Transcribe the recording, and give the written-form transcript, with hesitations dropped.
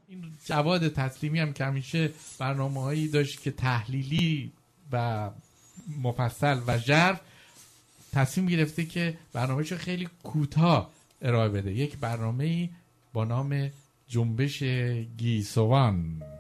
این جواد تسلیمی هم که همیشه برنامه‌هایی داشت که تحلیلی و مفصل و ژرف، تصمیم گرفته که برنامه‌شو خیلی کوتاه ارائه بده. یک برنامه‌ای با نام جنبش گیسوان.